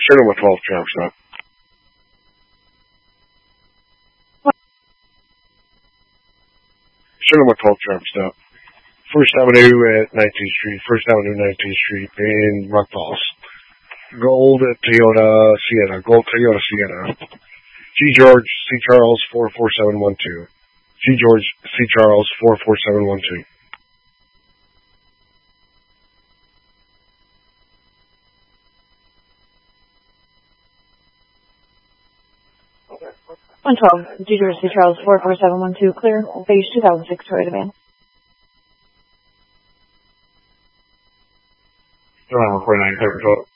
Serial number 12, traffic stop. Serial number 12, traffic stop. First Avenue at 19th Street. First Avenue, 19th Street in Rock Falls. Gold Toyota Sienna. Gold Toyota Sienna. G. George C. Charles 44712. G. George C. Charles 44712. Okay. 112, G. George C. Charles 44712, clear. Beige 2006 Toyota van. Recording 9, clear control.